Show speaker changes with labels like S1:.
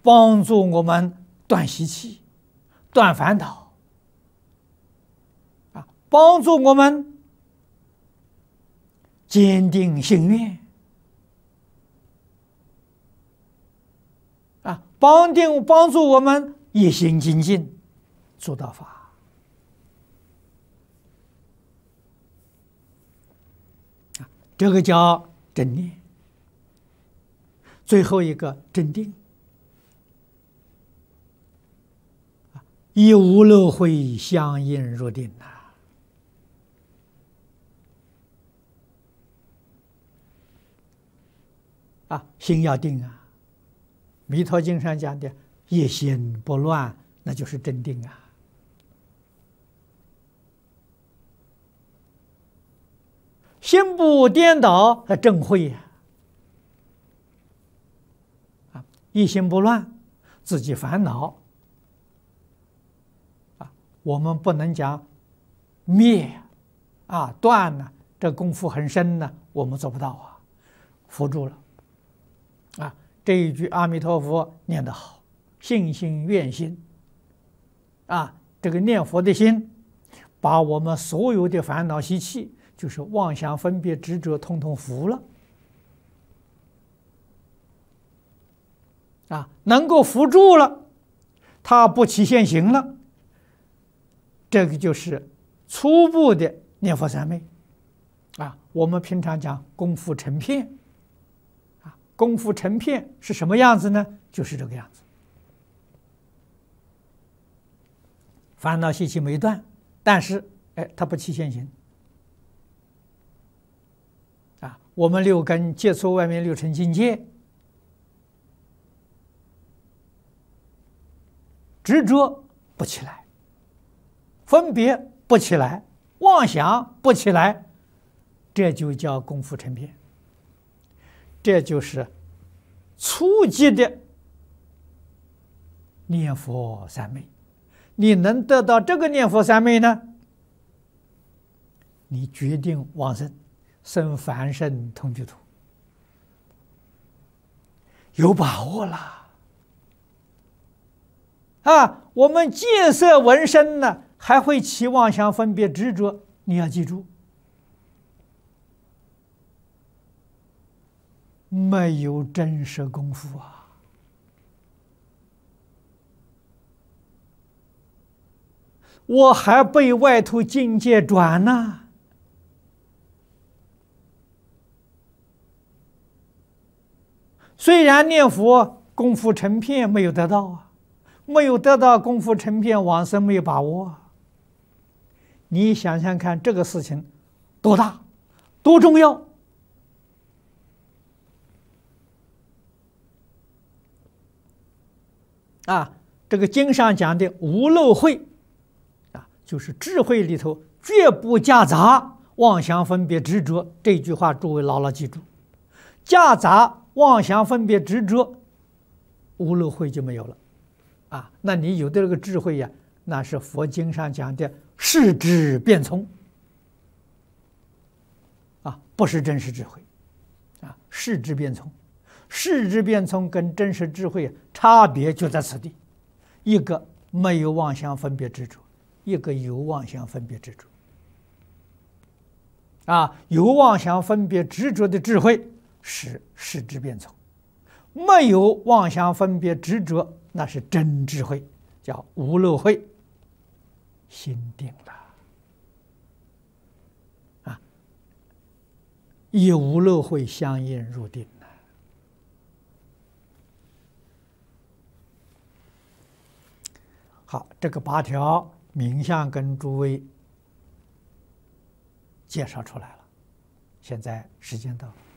S1: 帮助我们断习气、断烦恼，帮助我们坚定心愿，帮助我们一心精进，做到法。这个叫正念。最后一个正定，以无漏慧相应入定心要定啊！弥陀经上讲的一心不乱，那就是正定啊！心不颠倒，正慧呀！一心不乱，自己烦恼我们不能讲灭断呢，这功夫很深呢，我们做不到扶住了这一句阿弥陀佛念得好，信心愿心这个念佛的心，把我们所有的烦恼习气，就是妄想分别执着，统统服了能够扶住了，它不起现行了，这个就是初步的念佛三昧我们平常讲功夫成片功夫成片是什么样子呢？就是这个样子，烦恼习气没断，但是它不起现行我们六根接触外面六尘境界，执着不起来，分别不起来，妄想不起来，这就叫功夫成片，这就是初级的念佛三昧。你能得到这个念佛三昧呢，你决定往生，生凡圣同居土，有把握了我们见色闻声呢，还会起妄想分别执着，你要记住，没有真实功夫我还被外头境界转呢。虽然念佛功夫成片没有得到没有得到功夫成片，往生没有把握你想想看，这个事情多大多重要这个经上讲的无漏慧就是智慧里头绝不夹杂妄想分别执着，这句话诸位牢牢记住，夹杂妄想分别执着，无漏慧就没有了那你有的这个智慧呀，那是佛经上讲的视智变聪不是真实智慧视智变聪，视智变聪跟真实智慧差别就在此地，一个没有妄想分别执着，一个有妄想分别执着有妄想分别执着的智慧是视智变聪，没有妄想分别执着，那是真智慧，叫无漏慧，心定了以无漏慧相应入定好，这个8条冥相跟诸位介绍出来了，现在时间到了。